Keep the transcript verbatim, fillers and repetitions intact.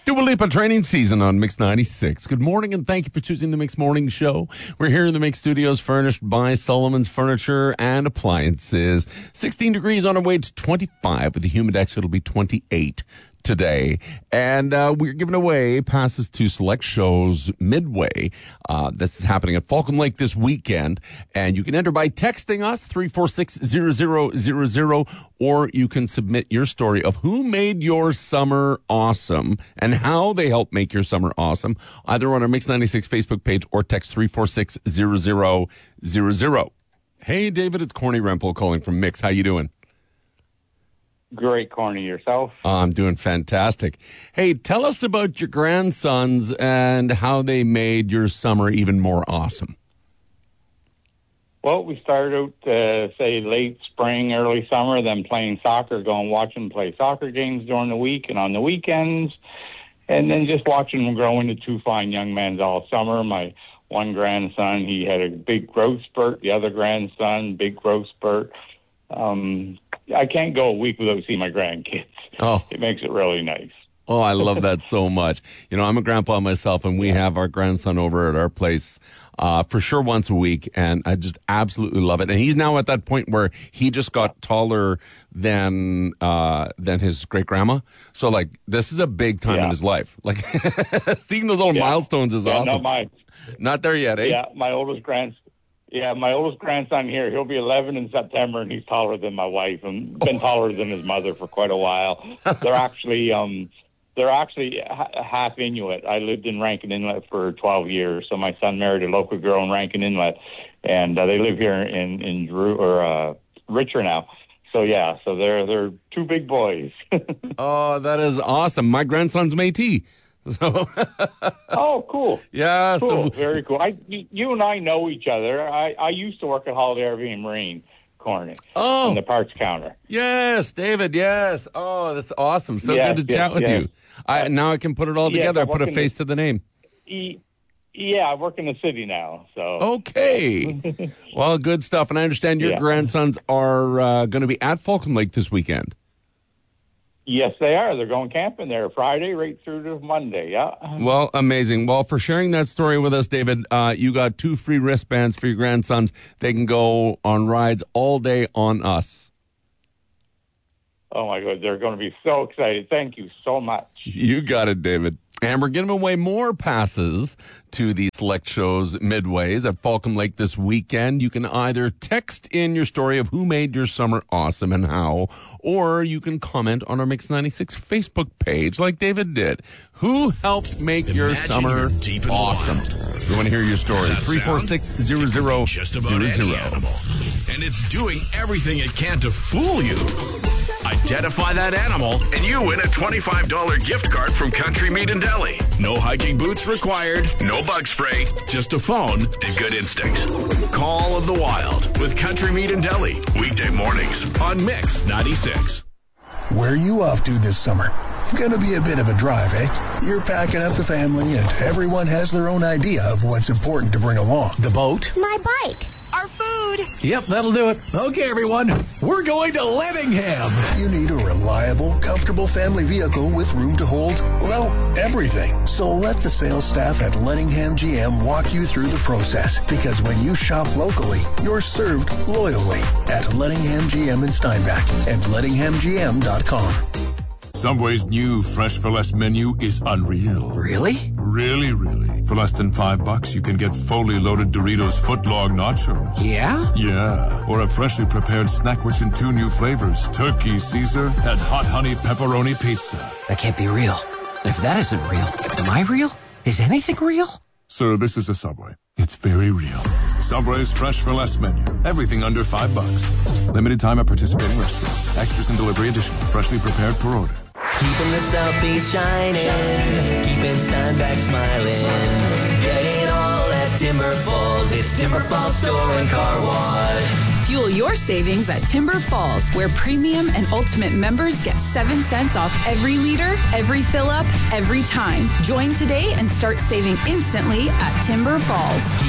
Dua Lipa training season on Mix ninety-six. Good morning and thank you for choosing the Mix Morning Show. We're here in the Mix Studios furnished by Solomon's Furniture and Appliances. sixteen degrees on our way to twenty-five. With the humidex, it'll be twenty-eight today. And uh, we're giving away passes to select shows midway. Uh, this is happening at Falcon Lake this weekend. And you can enter by texting us three four six zero zero zero zero, or you can submit your story of who made your summer awesome and how they helped make your summer awesome, either on our Mix ninety-six Facebook page or text three four six zero zero zero zero. Hey, David, it's Corny Rempel calling from Mix. How you doing? Great, Corny. Yourself? Uh, I'm doing fantastic. Hey, tell us about your grandsons and how they made your summer even more awesome. Well, we started out, uh, say, late spring, early summer, then playing soccer, going watching them play soccer games during the week and on the weekends, and then just watching them grow into two fine young men all summer. My one grandson, he had a big growth spurt. The other grandson, big growth spurt. Um, I can't go a week without seeing my grandkids. Oh. It makes it really nice. Oh, I love that so much. You know, I'm a grandpa myself, and we have our grandson over at our place uh, for sure once a week, and I just absolutely love it. And he's now at that point where he just got taller than uh, than his great grandma. So, like, this is a big time yeah. in his life. Like, seeing those little yeah. milestones is yeah, awesome. No, my, Not there yet, eh? Yeah, my oldest grandson. Yeah, my oldest grandson here, he'll be eleven in September, and he's taller than my wife and been taller than his mother for quite a while. They're actually um, they're actually ha- half Inuit. I lived in Rankin Inlet for twelve years, so my son married a local girl in Rankin Inlet, and uh, they live here in in Drew or uh, Richer now. So yeah, so they're they're two big boys. Oh, that is awesome. My grandson's Métis. So, oh, cool. Yeah. Cool. So Very cool. I, you and I know each other. I, I used to work at Holiday R V and Marine, Corny. Oh. On the parts counter. Yes, David, yes. Oh, that's awesome. So yes, good to yes, chat with yes. you. I, now I can put it all yes, together. I Put a face the, to the name. E, yeah, I work in the city now. So Okay. Well, good stuff. And I understand your yeah. grandsons are uh, going to be at Falcon Lake this weekend. Yes, they are. They're going camping there Friday right through to Monday, yeah. Well, amazing. Well, for sharing that story with us, David, uh, you got two free wristbands for your grandsons. They can go on rides all day on us. Oh, my God. They're going to be so excited. Thank you so much. You got it, David. And we're giving away more passes to the select shows midways at Falcon Lake this weekend. You can either text in your story of who made your summer awesome and how, or you can comment on our Mix ninety-six Facebook page like David did. Who helped make Imagine your summer awesome? We want to hear your story. three four six zero zero zero zero. And it's doing everything it can to fool you. Identify that animal, and you win a twenty-five dollars gift card from Country Meat and Deli. No hiking boots required, no bug spray, just a phone and good instincts. Call of the Wild with Country Meat and Deli. Weekday mornings on Mix ninety-six. Where are you off to this summer? Gonna be a bit of a drive, eh? You're packing up the family, and everyone has their own idea of what's important to bring along. The boat. My bike. Our food. Yep, that'll do it. Okay, everyone, we're going to Lettingham. You need a reliable, comfortable family vehicle with room to hold, well, everything. So let the sales staff at Lettingham G M walk you through the process, because when you shop locally, you're served loyally at Lettingham G M in Steinbach and lettingham g m dot com. Subway's new Fresh for Less menu is unreal. Really? Really, really. For less than five bucks, you can get fully loaded Doritos footlong nachos. Yeah? Yeah. Or a freshly prepared snack rich in two new flavors, Turkey Caesar and Hot Honey Pepperoni Pizza. That can't be real. If that isn't real, am I real? Is anything real? Sir, this is a Subway. It's very real. Subway's Fresh for Less menu. Everything under five bucks. Limited time at participating restaurants. Extras and delivery additional. Freshly prepared per order. Keeping the Southeast shining, shining. Keeping Steinbach smiling. Getting all at Timber Falls. It's Timber Falls Store and Car Wash. Fuel your savings at Timber Falls, where premium and ultimate members get seven cents off every liter, every fill up, every time. Join today and start saving instantly at Timber Falls.